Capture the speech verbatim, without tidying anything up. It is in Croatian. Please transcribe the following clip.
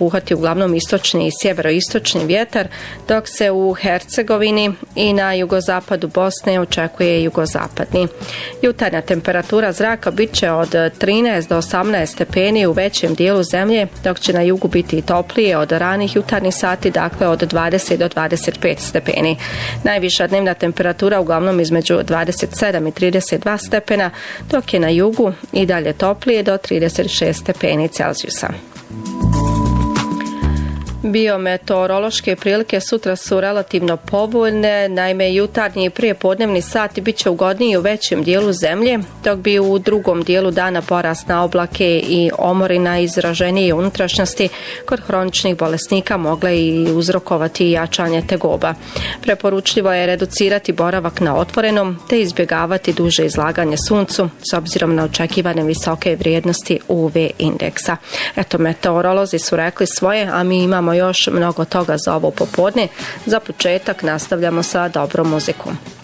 puhati uglavnom istočni i sjeveroistočni vjetar, dok se u Hercegovini i na jugozapadu Bosne očekuje jugozapadni. Jutarnja temperatura zraka bit će od trinaest do osamnaest stepeni u većem dijelu zemlje, dok će na jugu biti i toplije od ranih jutarnjih sati, dakle od dvadeset do dvadeset pet stepeni. Najviša dnevna temperatura uglavnom između dvadeset sedam i trideset dva stepena, dok je na jugu i dalje toplije do trideset šest stepeni Celzijusa. Biometeorološke prilike sutra su relativno povoljne, naime jutarnji i prijepodnevni sati bit će ugodniji u većem dijelu zemlje, dok bi u drugom dijelu dana porast na oblake i omorina izraženije unutrašnjosti kod hroničnih bolesnika mogle i uzrokovati jačanje tegoba. Preporučljivo je reducirati boravak na otvorenom te izbjegavati duže izlaganje suncu s obzirom na očekivane visoke vrijednosti U V indeksa. Eto, meteorolozi su rekli svoje, a mi imamo još mnogo toga za ovo popodne. Za početak nastavljamo sa dobrom muzikom.